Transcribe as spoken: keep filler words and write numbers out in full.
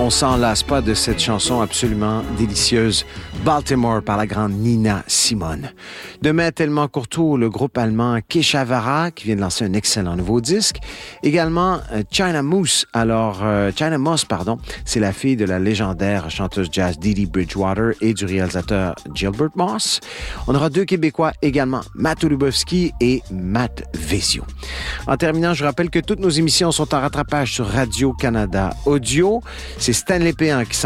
on s'en lasse pas de cette chanson absolument délicieuse, Baltimore, par la grande Nina Simone. Demain, tellement Courtois, le groupe allemand Keshavara, qui vient de lancer un excellent nouveau disque. Également, China Moose. Alors, euh, China Moss, pardon, c'est la fille de la légendaire chanteuse jazz Dee Dee Bridgewater et du réalisateur Gilbert Moss. On aura deux Québécois également, Matt Olubowski et Matt Vezio. En terminant, je rappelle que toutes nos émissions sont en rattrapage sur Radio-Canada Audio. C'est Stanley Péan qui